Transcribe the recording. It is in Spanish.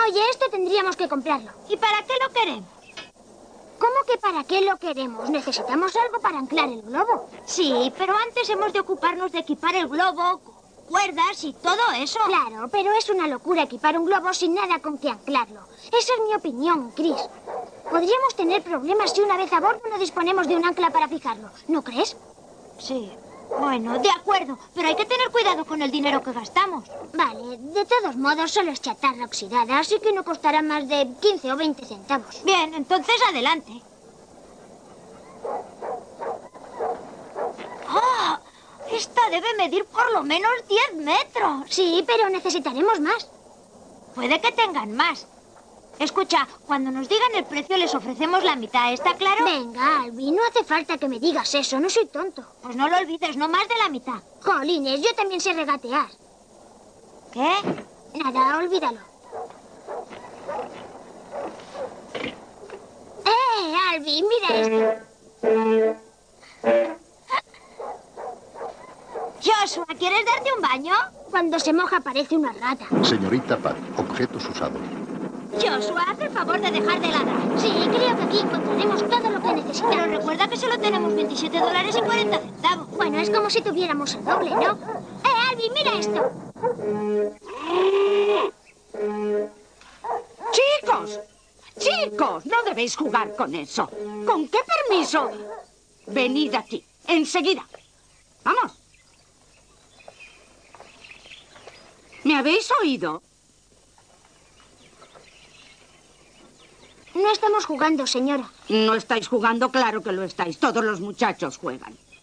Oye, esto tendríamos que comprarlo. ¿Y para qué lo queremos? ¿Cómo que para qué lo queremos? Necesitamos algo para anclar el globo. Sí, pero antes hemos de ocuparnos de equipar el globo, cuerdas y todo eso. Claro, pero es una locura equipar un globo sin nada con que anclarlo. Esa es mi opinión, Chris. Podríamos tener problemas si una vez a bordo no disponemos de un ancla para fijarlo. ¿No crees? Sí. Bueno, de acuerdo, pero hay que tener cuidado con el dinero que gastamos. Vale, de todos modos solo es chatarra oxidada, así que no costará más de 15 o 20 centavos. Bien, entonces adelante. ¡Ah! Esta debe medir por lo menos 10 metros. Sí, pero necesitaremos más. Puede que tengan más. Escucha, cuando nos digan el precio les ofrecemos la mitad, ¿está claro? Venga, Albi, no hace falta que me digas eso, no soy tonto. Pues no lo olvides, no más de la mitad. Jolines, yo también sé regatear. ¿Qué? Nada, olvídalo. Albi, mira esto. Joshua, ¿quieres darte un baño? Cuando se moja parece una rata. Señorita Pat, objetos usados. Joshua, haz el favor de dejar de ladrar. Sí, creo que aquí encontraremos todo lo que Pero necesitamos. recuerda que solo tenemos $27.40. Bueno, es como si tuviéramos el doble, ¿no? Albi, mira esto. ¡Chicos! ¡Chicos! No debéis jugar con eso. ¿Con qué permiso? Venid aquí, enseguida. ¡Vamos! ¿Me habéis oído? No estamos jugando, señora. No estáis jugando, claro que lo estáis. Todos los muchachos juegan.